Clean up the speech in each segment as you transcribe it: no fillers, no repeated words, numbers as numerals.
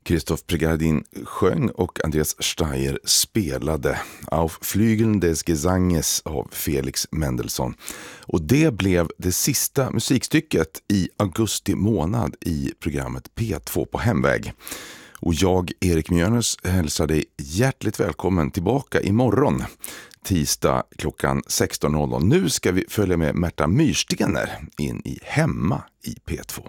Christoph Prigardin sjöng och Andreas Steyer spelade Auf Flügeln des Gesanges av Felix Mendelssohn. Och det blev det sista musikstycket i augusti månad i programmet P2 på hemväg. Och jag, Erik Mjörners, hälsar dig hjärtligt välkommen tillbaka imorgon, tisdag klockan 16.00. Nu ska vi följa med Märta Myrstener in i Hemma i P2.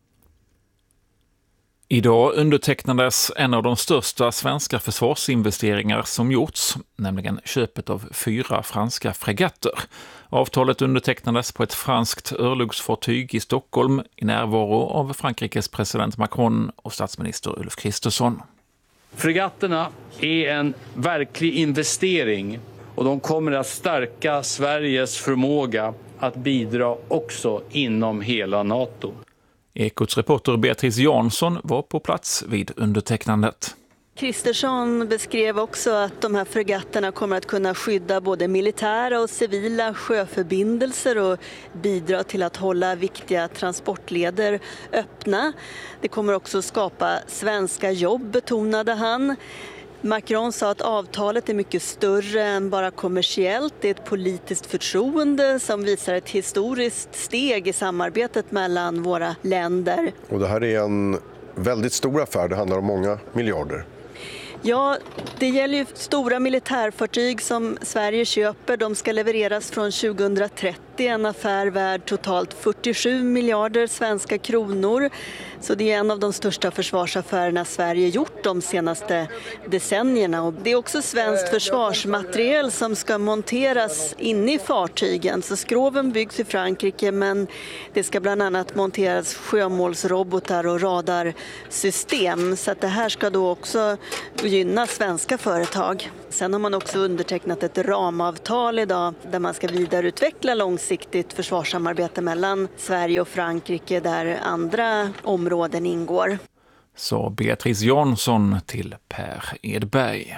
Idag undertecknades en av de största svenska försvarsinvesteringar som gjorts, nämligen köpet av 4 franska fregatter. Avtalet undertecknades på ett franskt örlogsfartyg i Stockholm i närvaro av Frankrikes president Macron och statsminister Ulf Kristersson. Fregatterna är en verklig investering och de kommer att stärka Sveriges förmåga att bidra också inom hela NATO. Ekots reporter Beatrice Jansson var på plats vid undertecknandet. Kristersson beskrev också att de här fregatterna kommer att kunna skydda både militära och civila sjöförbindelser och bidra till att hålla viktiga transportleder öppna. Det kommer också skapa svenska jobb, betonade han. Macron sa att avtalet är mycket större än bara kommersiellt. Det är ett politiskt förtroende som visar ett historiskt steg i samarbetet mellan våra länder. Och det här är en väldigt stor affär, det handlar om många miljarder. Ja, det gäller ju stora militärfartyg som Sverige köper. De ska levereras från 2030, en affär värd totalt 47 miljarder svenska kronor. Så det är en av de största försvarsaffärerna Sverige gjort de senaste decennierna. Och det är också svenskt försvarsmateriel som ska monteras inne i fartygen. Så skroven byggs i Frankrike, men det ska bland annat monteras sjömålsrobotar och radarsystem. Så att det här ska då också gynna svenska företag. Sen har man också undertecknat ett ramavtal idag där man ska vidareutveckla långsiktigt försvarssamarbete mellan Sverige och Frankrike där andra områden ingår. Så Beatrice Jansson till Per Edberg.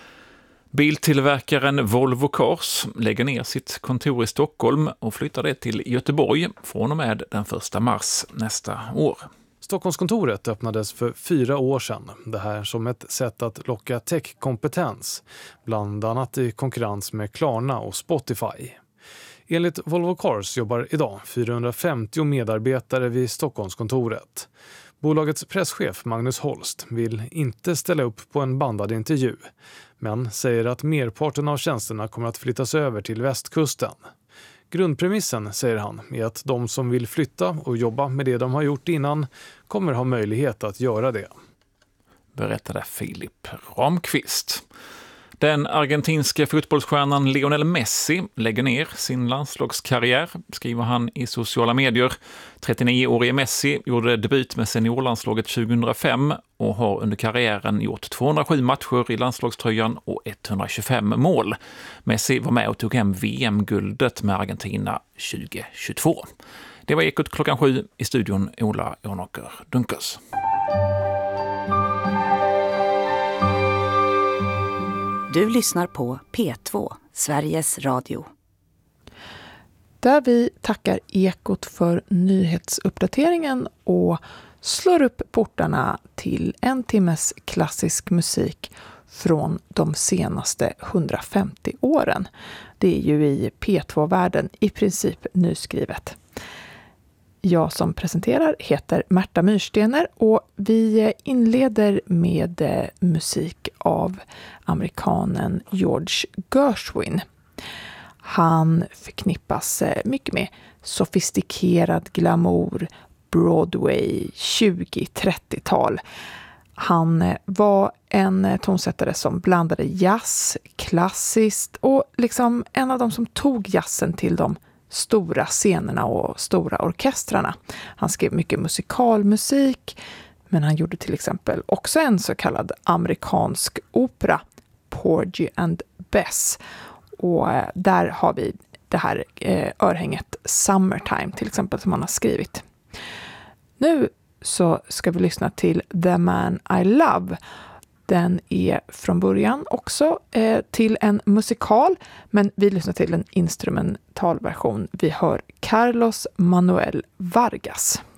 Biltillverkaren Volvo Cars lägger ner sitt kontor i Stockholm och flyttar det till Göteborg från och med den 1 mars nästa år. Stockholmskontoret öppnades för 4 år sedan. Det här som ett sätt att locka techkompetens, bland annat i konkurrens med Klarna och Spotify. Enligt Volvo Cars jobbar idag 450 medarbetare vid Stockholmskontoret. Bolagets presschef Magnus Holst vill inte ställa upp på en bandad intervju, men säger att merparten av tjänsterna kommer att flyttas över till västkusten. Grundpremissen, säger han, är att de som vill flytta och jobba med det de har gjort innan kommer ha möjlighet att göra det. Berättade Filip Ramqvist. Den argentinska fotbollsstjärnan Lionel Messi lägger ner sin landslagskarriär, skriver han i sociala medier. 39-årige Messi gjorde debut med seniorlandslaget 2005 och har under karriären gjort 207 matcher i landslagströjan och 125 mål. Messi var med och tog hem VM-guldet med Argentina 2022. Det var Ekot klockan 7, i studion Ola Jonåker Dunkers. Du lyssnar på P2, Sveriges Radio. Där vi tackar Ekot för nyhetsuppdateringen och slår upp portarna till en timmes klassisk musik från de senaste 150 åren. Det är ju i P2-världen i princip nyskrivet. Jag som presenterar heter Märta Myrstener och vi inleder med musik av amerikanen George Gershwin. Han förknippas mycket med sofistikerad glamour, Broadway, 20-30-tal. Han var en tonsättare som blandade jazz, klassiskt och liksom en av dem som tog jazzen till de stora scenerna och stora orkestrarna. Han skrev mycket musikalmusik, men han gjorde till exempel också en så kallad amerikansk opera, Porgy and Bess. Och där har vi det här örhänget Summertime till exempel som han har skrivit. Nu så ska vi lyssna till The Man I Love. Den är från början också till en musikal, men vi lyssnar till en instrumentalversion. Vi hör Carlos Manuel Vargas.